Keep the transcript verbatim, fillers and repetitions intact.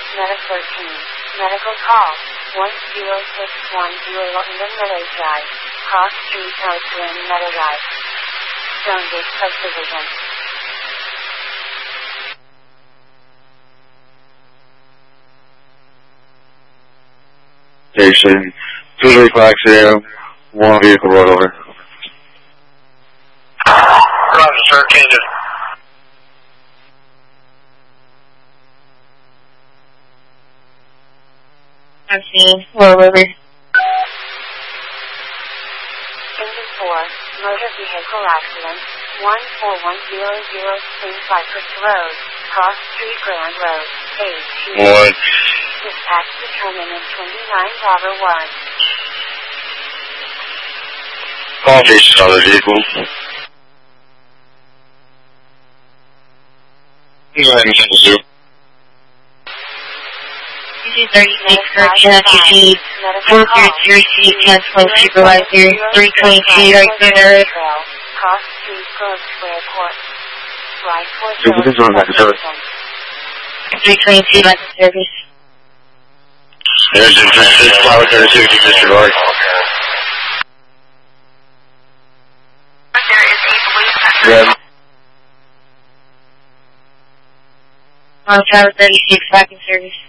Meta thirteen. Medical call. one zero six one zero London Meadow Drive. Cross Street North Glen Meadow Drive. Stonegate Subdivision. Station. two thirty-five A M. One vehicle rolled over. Roger, sir. Change it. I'm seeing rollover. Engine four, motor vehicle accident, one four one zero zero Saint Cypress Road, Cross Street Grand Road, age One. Dispatch determinant twenty-nine Bravo one. Call station on the vehicle. Go ahead and send two. U G thirty-six, correction F U G, four zero zero C, Council Supervisor, three twenty-two, right there. Cross Street Grove Square Court. Right for So this is on that service. three twenty-two, back to service. There's a this flower thirty-six, disregard. There is a police Red. On Tower thirty-six, back in service.